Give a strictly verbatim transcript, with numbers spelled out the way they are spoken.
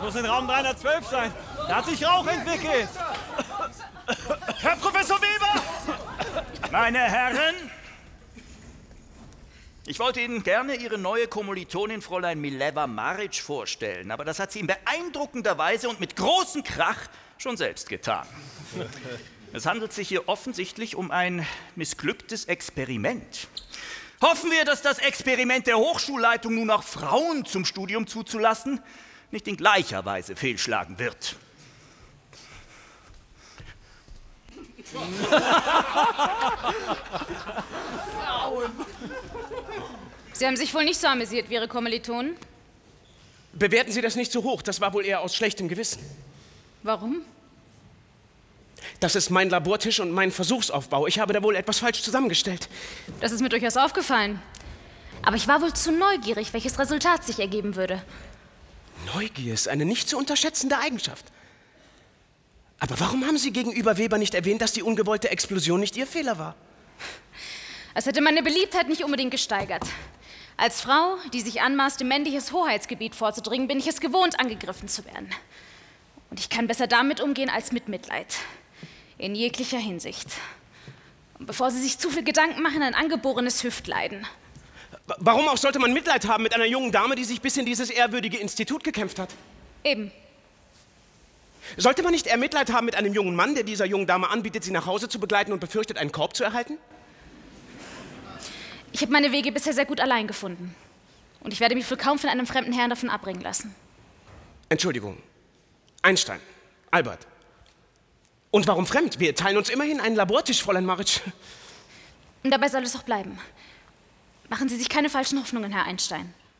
muss in Raum dreihundertzwölf sein. Da hat sich Rauch entwickelt. Herr Professor Weber! Meine Herren, ich wollte Ihnen gerne Ihre neue Kommilitonin Fräulein Mileva Maric vorstellen, aber das hat sie in beeindruckender Weise und mit großem Krach schon selbst getan. Es handelt sich hier offensichtlich um ein missglücktes Experiment. Hoffen wir, dass das Experiment der Hochschulleitung, nun auch Frauen zum Studium zuzulassen, nicht in gleicher Weise fehlschlagen wird. Sie haben sich wohl nicht so amüsiert wie Ihre Kommilitonen? Bewerten Sie das nicht so hoch, das war wohl eher aus schlechtem Gewissen. Warum? Das ist mein Labortisch und mein Versuchsaufbau. Ich habe da wohl etwas falsch zusammengestellt. Das ist mir durchaus aufgefallen. Aber ich war wohl zu neugierig, welches Resultat sich ergeben würde. Neugier ist eine nicht zu unterschätzende Eigenschaft. Aber warum haben Sie gegenüber Weber nicht erwähnt, dass die ungewollte Explosion nicht Ihr Fehler war? Es hätte meine Beliebtheit nicht unbedingt gesteigert. Als Frau, die sich anmaßt, in männliches Hoheitsgebiet vorzudringen, bin ich es gewohnt, angegriffen zu werden. Und ich kann besser damit umgehen als mit Mitleid. In jeglicher Hinsicht. Und bevor Sie sich zu viel Gedanken machen, ein angeborenes Hüftleiden. Warum auch sollte man Mitleid haben mit einer jungen Dame, die sich bis in dieses ehrwürdige Institut gekämpft hat? Eben. Sollte man nicht eher Mitleid haben mit einem jungen Mann, der dieser jungen Dame anbietet, sie nach Hause zu begleiten und befürchtet, einen Korb zu erhalten? Ich habe meine Wege bisher sehr gut allein gefunden. Und ich werde mich wohl kaum von einem fremden Herrn davon abbringen lassen. Entschuldigung. Einstein. Albert. Und warum fremd? Wir teilen uns immerhin einen Labortisch, Fräulein Maric. Und dabei soll es auch bleiben. Machen Sie sich keine falschen Hoffnungen, Herr Einstein.